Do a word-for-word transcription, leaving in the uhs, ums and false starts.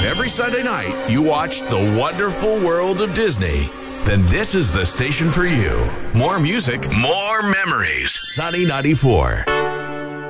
every Sunday night you watch The Wonderful World of Disney, then this is the station for you. More music, more memories. Sunny ninety-four.